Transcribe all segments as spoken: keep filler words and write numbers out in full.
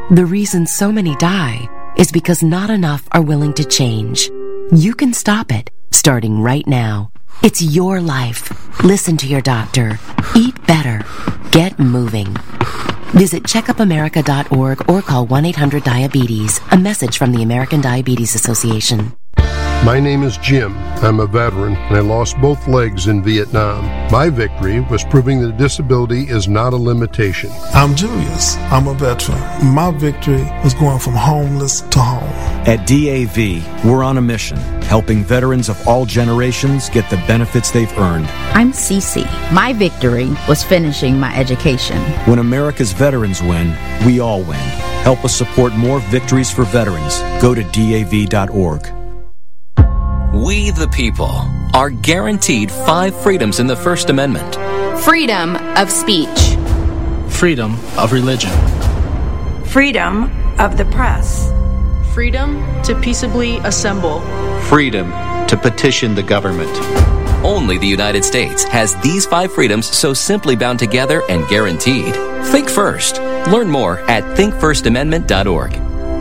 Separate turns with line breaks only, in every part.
The reason so many die is because not enough are willing to change. You can stop it, starting right now. It's your life. Listen to your doctor. Eat better. Get moving. Visit checkup america dot org or call one eight hundred diabetes. A message from the American Diabetes Association.
My name is Jim. I'm a veteran, and I lost both legs in Vietnam. My victory was proving that disability is not a limitation.
I'm Julius. I'm a veteran. My victory was going from homeless to home.
At D A V, we're on a mission, helping veterans of all generations get the benefits they've earned.
I'm Cece. My victory was finishing my education.
When America's veterans win, we all win. Help us support more victories for veterans. Go to D A V dot org.
We, the people, are guaranteed five freedoms in the First Amendment.
Freedom of speech.
Freedom of religion.
Freedom of the press.
Freedom to peaceably assemble.
Freedom to petition the government.
Only the United States has these five freedoms so simply bound together and guaranteed. Think first. Learn more at think first amendment dot org.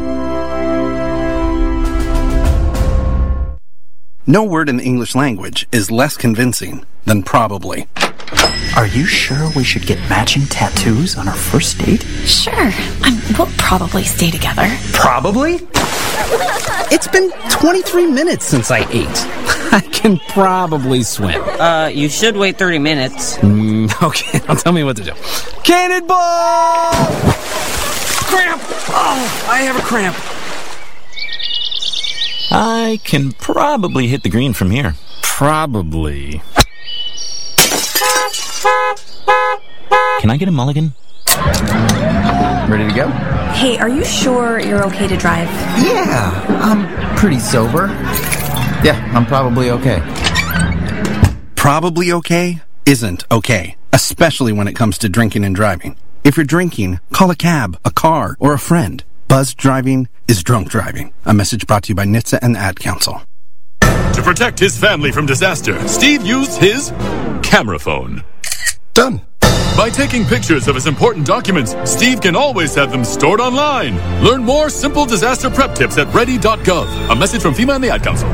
No word in the English language is less convincing than probably.
Are you sure we should get matching tattoos on our first date?
Sure. Um, we'll probably stay together.
Probably?
It's been twenty-three minutes since I ate. I can probably swim.
Uh, you should wait thirty minutes.
Mm, okay, now tell me what to do. Cannonball! Cramp! Oh, I have a cramp.
I can probably hit the green from here.
Probably.
Can I get a mulligan?
Ready to go?
Hey, are you sure you're okay to drive?
Yeah, I'm pretty sober. Yeah, I'm probably okay.
Probably okay isn't okay, especially when it comes to drinking and driving. If you're drinking, call a cab, a car, or a friend. Buzzed driving is drunk driving. A message brought to you by N H T S A and the Ad Council.
To protect his family from disaster, Steve used his camera phone.
Done.
By taking pictures of his important documents, Steve can always have them stored online. Learn more simple disaster prep tips at ready dot gov. A message from FEMA and the Ad Council.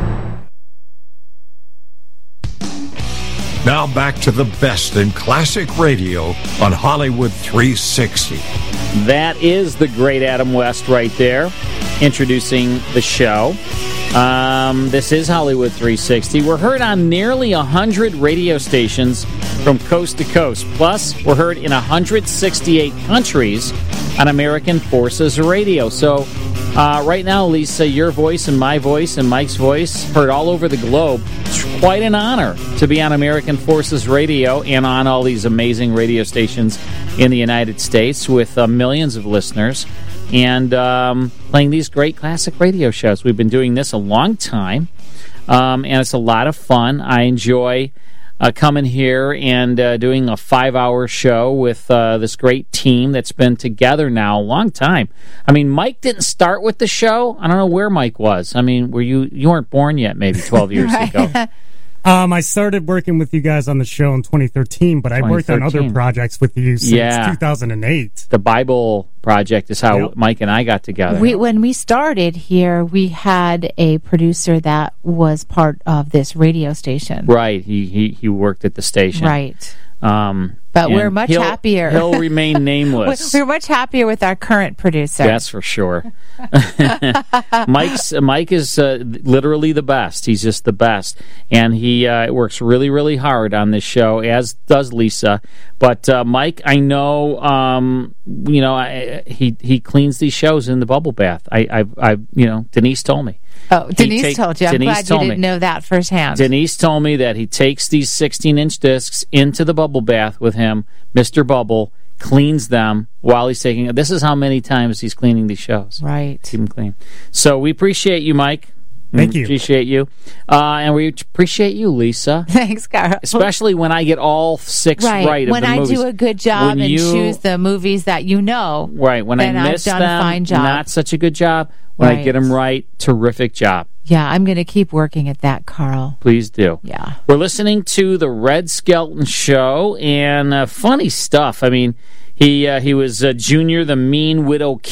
Now back to the best in classic radio on Hollywood three sixty.
That is the great Adam West right there, introducing the show. Um, this is Hollywood three sixty. We're heard on nearly one hundred radio stations from coast to coast. Plus, we're heard in one hundred sixty-eight countries on American Forces Radio. So, uh, right now, Lisa, your voice and my voice and Mike's voice heard all over the globe. It's quite an honor to be on American Forces Radio and on all these amazing radio stations in the United States with uh, millions of listeners and um, playing these great classic radio shows. We've been doing this a long time, um, and it's a lot of fun. I enjoy uh, coming here and uh, doing a five-hour show with uh, this great team that's been together now a long time. I mean, Mike didn't start with the show. I don't know where Mike was. I mean, were you you weren't born yet, maybe twelve years
right.
ago.
Um, I started working with you guys on the show in twenty thirteen, but I worked on other projects with you since
yeah.
two thousand eight.
The Bible Project is how yep. Mike and I got together.
We, when we started here, we had a producer that was part of this radio station.
Right. He he, he worked at the station.
Right.
Um,
but we're much
he'll,
happier.
He'll remain nameless.
We're much happier with our current producer.
That's for sure. Mike's Mike is uh, literally the best. He's just the best, and he uh, works really, really hard on this show, as does Lisa. But uh, Mike, I know, um, you know, I, he he cleans these shows in the bubble bath. I, I, I you know, Denise told me.
Oh, Denise take, told you. I'm
Denise
glad you didn't me. know that firsthand.
Denise told me that he takes these sixteen-inch discs into the bubble bath with him, Mister Bubble, cleans them while he's taking... This is how many times he's cleaning these shows.
Right.
Keep them clean. So we appreciate you, Mike.
Thank
we
you.
appreciate you. Uh, and we appreciate you, Lisa.
Thanks, Carl.
Especially when I get all six
right,
right of
when
the
I
movies.
do a good job
when
and
you,
choose the movies that you know.
Right. When
then
I miss
I've done
them,
a fine job.
not such a good job. When
right.
I get them right, terrific job.
Yeah, I'm going to keep working at that, Carl.
Please do.
Yeah.
We're listening to the Red Skelton Show, and uh, funny stuff. I mean, he uh, he was uh, Junior the Mean Widow